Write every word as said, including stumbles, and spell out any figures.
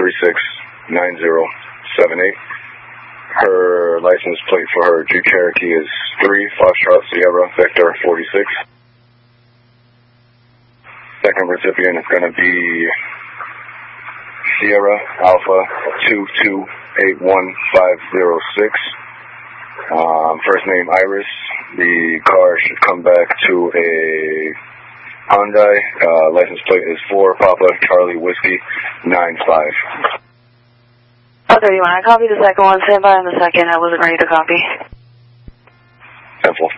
three six nine zero seven eight. Her license plate for her Jeep Cherokee is three Foxtrot Sierra Vector forty-six. Second recipient is going to be Sierra Alpha two two eight one five zero six. Um, first name Iris. The car should come back to a Hyundai. Uh, license plate is four Papa Charlie Whiskey nine five. Okay, you want to copy the second one? Stand by in the second. I wasn't ready to copy. Simple.